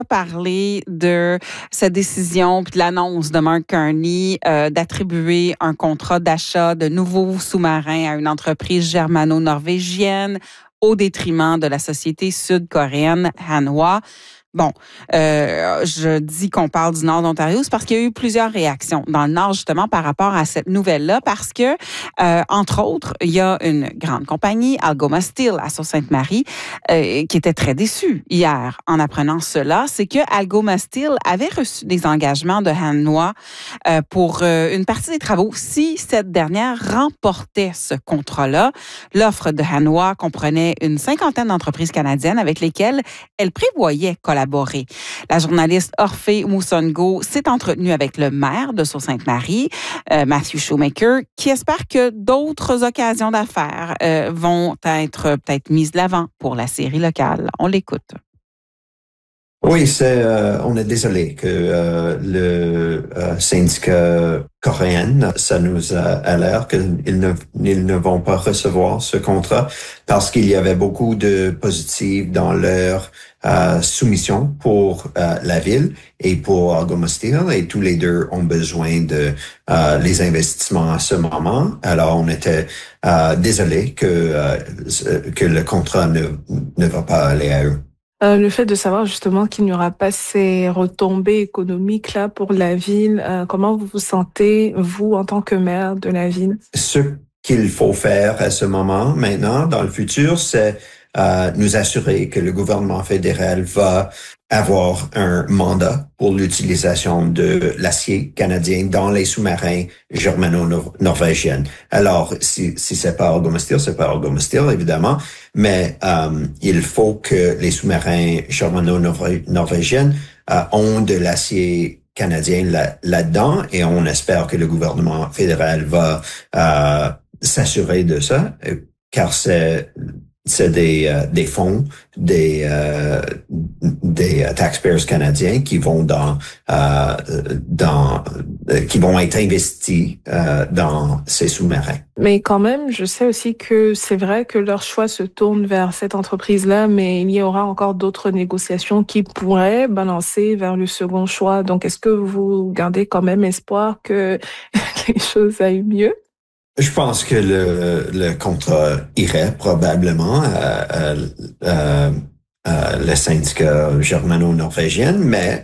parler de cette décision puis de l'annonce de Mark Carney d'attribuer un contrat d'achat de nouveaux sous-marins à une entreprise germano-norvégienne au détriment de la société sud-coréenne Hanwha. Bon, je dis qu'on parle du nord d'Ontario, c'est parce qu'il y a eu plusieurs réactions dans le nord justement par rapport à cette nouvelle-là, parce que, entre autres, il y a une grande compagnie, Algoma Steel, à Sault-Sainte-Marie, qui était très déçue hier en apprenant cela. C'est que Algoma Steel avait reçu des engagements de Hanwha pour une partie des travaux si cette dernière remportait ce contrat-là. L'offre de Hanwha comprenait une 50aine d'entreprises canadiennes avec lesquelles elle prévoyait collaborer. La journaliste Orphée Moussongo s'est entretenue avec le maire de Sault-Sainte-Marie, Matthew Shoemaker, qui espère que d'autres occasions d'affaires vont être peut-être mises de l'avant pour la série locale. On l'écoute. Oui, on est désolé que le syndicat coréen, ça nous a l'air qu'ils ne vont pas recevoir ce contrat parce qu'il y avait beaucoup de positifs dans leur soumission pour la ville et pour Algoma Steel, et tous les deux ont besoin de les investissements à ce moment. Alors, on était désolé que le contrat ne va pas aller à eux. Le fait de savoir justement qu'il n'y aura pas ces retombées économiques là pour la ville, comment vous vous sentez, vous, en tant que maire de la ville? Ce qu'il faut faire à ce moment, maintenant, dans le futur, c'est nous assurer que le gouvernement fédéral va avoir un mandat pour l'utilisation de l'acier canadien dans les sous-marins germano-norvégiens. Alors, si c'est pas Algoma Steel, c'est pas Algoma Steel, évidemment, mais il faut que les sous-marins germano-norvégiens ont de l'acier canadien là-dedans, et on espère que le gouvernement fédéral va s'assurer de ça, car c'est des fonds des taxpayers canadiens qui vont qui vont être investis dans ces sous-marins. Mais quand même, je sais aussi que c'est vrai que leur choix se tourne vers cette entreprise-là, mais il y aura encore d'autres négociations qui pourraient balancer vers le second choix. Donc, est-ce que vous gardez quand même espoir que les choses aillent mieux? Je pense que le contrat irait probablement le syndicat germano-norvégien, mais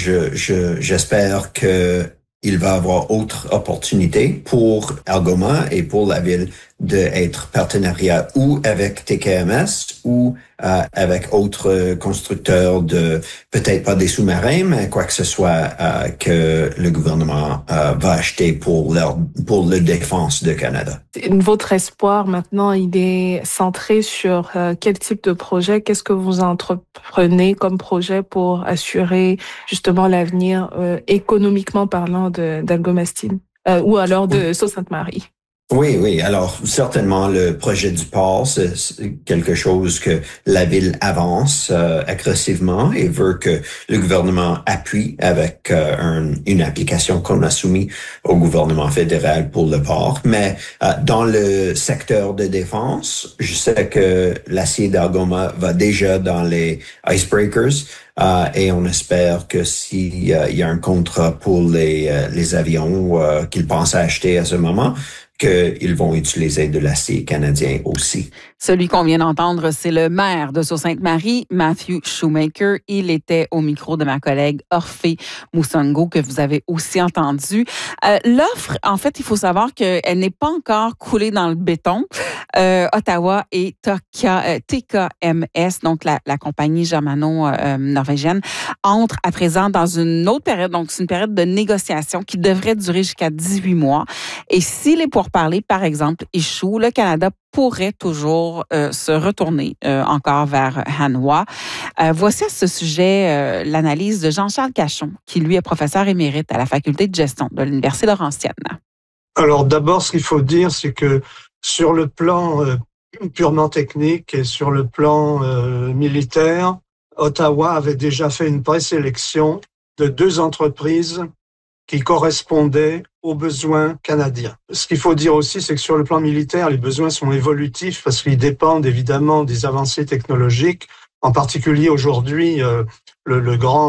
j'espère que il va avoir autre opportunité pour Algoma et pour la ville d'être partenariat ou avec TKMS ou avec autres constructeurs de, peut-être pas des sous-marins, mais quoi que ce soit que le gouvernement va acheter pour le défense de Canada. Votre espoir maintenant, il est centré sur quel type de projet? Qu'est-ce que vous entreprenez comme projet pour assurer justement l'avenir économiquement parlant d'Algoma Steel ou alors de Sault-Sainte-Marie? Oui. Alors, certainement, le projet du port, c'est quelque chose que la ville avance agressivement et veut que le gouvernement appuie avec une application qu'on a soumise au gouvernement fédéral pour le port. Mais dans le secteur de défense, je sais que l'acier d'Algoma va déjà dans les icebreakers. Et on espère que s'il y a un contrat pour les avions qu'ils pensent acheter à ce moment, qu'ils vont utiliser de l'acier canadien aussi. Celui qu'on vient d'entendre, c'est le maire de Sault-Sainte-Marie, Matthew Shoemaker. Il était au micro de ma collègue Orphée Moussongo, que vous avez aussi entendu. L'offre, en fait, il faut savoir qu'elle n'est pas encore coulée dans le béton. Ottawa et TKMS, donc la compagnie germano-norvégienne, entrent à présent dans une autre période. Donc, c'est une période de négociation qui devrait durer jusqu'à 18 mois. Et si les pourparlers, par exemple, échouent, le Canada pourrait toujours se retourner encore vers Hanwha. Voici à ce sujet l'analyse de Jean-Charles Cachon, qui lui est professeur émérite à la faculté de gestion de l'Université Laurentienne. Alors d'abord, ce qu'il faut dire, c'est que sur le plan purement technique et sur le plan militaire, Ottawa avait déjà fait une présélection de 2 entreprises qui correspondaient aux besoins canadiens. Ce qu'il faut dire aussi, c'est que sur le plan militaire, les besoins sont évolutifs parce qu'ils dépendent évidemment des avancées technologiques. En particulier aujourd'hui, le grand